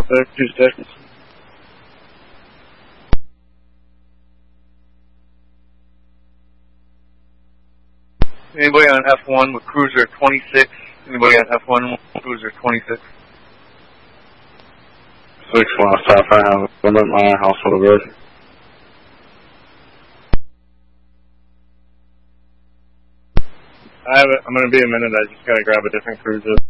2 stations. Anybody on F1 with Cruiser 26? Anybody on F1 with Cruiser 26? 6 last half, I have them at my hospital road. I have it. I'm going to be a minute. I just got to grab a different cruiser.